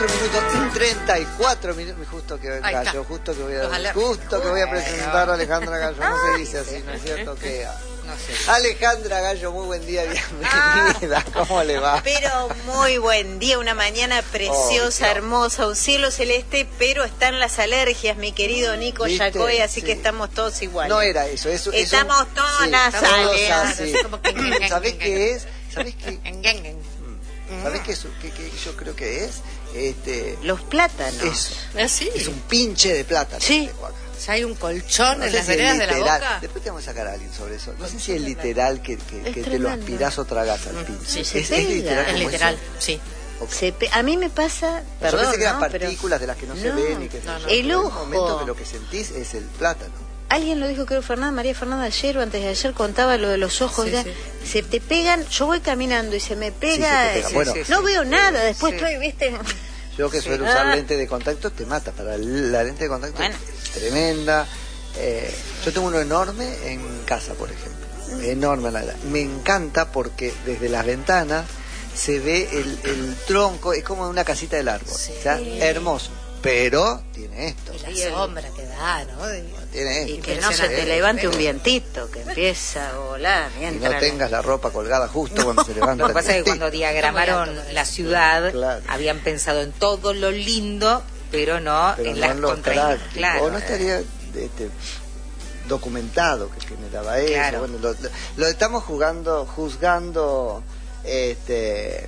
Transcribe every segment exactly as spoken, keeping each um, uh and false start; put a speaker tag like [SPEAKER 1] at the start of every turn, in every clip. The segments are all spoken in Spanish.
[SPEAKER 1] Minutos, treinta y cuatro minutos, justo que Gallo, justo que voy a, justo que voy a presentar a Alejandra Gallo, no se dice así, ¿no es cierto? Que
[SPEAKER 2] no sé.
[SPEAKER 1] Alejandra Gallo, muy buen día, bienvenida, ¿cómo le va?
[SPEAKER 3] Pero muy buen día, una mañana preciosa, oh, hermosa, un cielo celeste, pero están las alergias, mi querido Nico Yacoy, así sí. que estamos todos iguales.
[SPEAKER 1] No era eso, eso
[SPEAKER 3] estamos
[SPEAKER 1] eso,
[SPEAKER 3] todos
[SPEAKER 1] sí,
[SPEAKER 3] nasales.
[SPEAKER 1] así. ¿Sabés qué es? ¿Sabés qué? ¿Sabés qué, qué, qué yo creo que es? Este,
[SPEAKER 3] los plátanos.
[SPEAKER 1] Eso.
[SPEAKER 2] ¿Ah, sí?
[SPEAKER 1] Es un pinche de plátano.
[SPEAKER 3] Sí.
[SPEAKER 2] Ya hay un colchón
[SPEAKER 1] no
[SPEAKER 2] en
[SPEAKER 1] sé
[SPEAKER 2] las
[SPEAKER 1] si
[SPEAKER 2] veredas
[SPEAKER 1] literal,
[SPEAKER 2] de la boca.
[SPEAKER 1] Después te vamos a sacar a alguien sobre eso. No sé si es literal que, que, que te lo aspirás o tragás al pinche.
[SPEAKER 3] Sí, se
[SPEAKER 1] es,
[SPEAKER 3] pega.
[SPEAKER 1] es literal.
[SPEAKER 2] Es literal, eso? Sí.
[SPEAKER 3] Okay. Se pe a mí me pasa, perdón,
[SPEAKER 1] yo pensé que eran
[SPEAKER 3] ¿no?
[SPEAKER 1] partículas
[SPEAKER 3] pero...
[SPEAKER 1] de las que no, no
[SPEAKER 3] se
[SPEAKER 1] ven y que
[SPEAKER 3] no, no.
[SPEAKER 1] se
[SPEAKER 3] El ojo.
[SPEAKER 1] En un momento que lo que sentís es el plátano.
[SPEAKER 3] Alguien lo dijo, creo, Fernanda, María Fernanda ayer o antes de ayer contaba lo de los ojos, sí, ya sí. Se te pegan, yo voy caminando y se me pega,
[SPEAKER 1] sí, se pega. Bueno,
[SPEAKER 3] no sí, veo nada, después
[SPEAKER 1] sí.
[SPEAKER 3] estoy, viste...
[SPEAKER 1] Yo que suelo sí. usar ah. lente de contacto, te mata, para la lente de contacto bueno. es tremenda. Eh, yo tengo uno enorme en casa, por ejemplo, mm. enorme, la verdad. Me encanta porque desde las ventanas se ve el, el tronco, es como una casita del árbol, sí. o sea, hermoso. Pero tiene esto.
[SPEAKER 2] Y la sombra que da, ¿no?
[SPEAKER 1] Tiene esto.
[SPEAKER 3] Y que no se te levante un vientito, que empieza a volar.
[SPEAKER 1] Y no tengas la ropa colgada justo no. cuando se levanta.
[SPEAKER 2] Lo que pasa es que cuando diagramaron la ciudad, claro. habían pensado en todo lo lindo, pero no
[SPEAKER 1] pero
[SPEAKER 2] en
[SPEAKER 1] no
[SPEAKER 2] las contraindicaciones.
[SPEAKER 1] Claro. O no estaría este, documentado que generaba eso. Claro. Bueno, lo, lo, lo estamos jugando, juzgando... este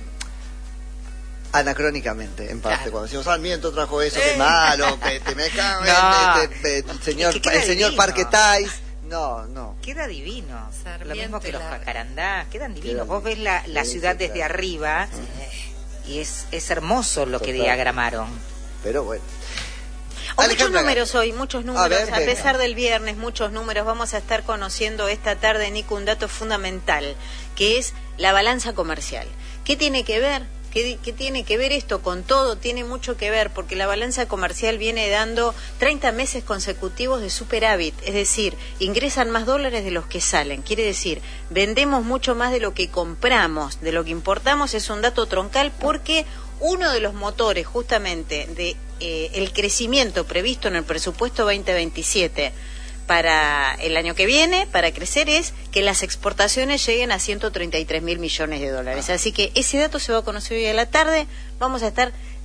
[SPEAKER 1] anacrónicamente, en parte, claro. cuando decimos Sarmiento trajo eso, qué malo, que te me cago no. este, este, el señor, el señor Parquetais, no, no.
[SPEAKER 2] Queda divino, Sarmiento, lo mismo que la... los jacarandá, quedan divinos.
[SPEAKER 1] Queda
[SPEAKER 2] Vos ves la, la ciudad desde arriba uh-huh. y es, es hermoso lo Total. que diagramaron.
[SPEAKER 1] Pero bueno.
[SPEAKER 3] O muchos números hoy, muchos números, a, ver, a pesar
[SPEAKER 1] venga.
[SPEAKER 3] del viernes, muchos números. Vamos a estar conociendo esta tarde, Nico, un dato fundamental, que es la balanza comercial. ¿Qué tiene que ver? ¿Qué, ¿Qué tiene que ver esto con todo? Tiene mucho que ver, porque la balanza comercial viene dando treinta meses consecutivos de superávit, es decir, ingresan más dólares de los que salen. Quiere decir, vendemos mucho más de lo que compramos, de lo que importamos. Es un dato troncal porque uno de los motores justamente de eh, el crecimiento previsto en el presupuesto veinte veintisiete para el año que viene, para crecer, es que las exportaciones lleguen a ciento treinta y tres mil millones de dólares. Así que ese dato se va a conocer hoy a la tarde. Vamos a estar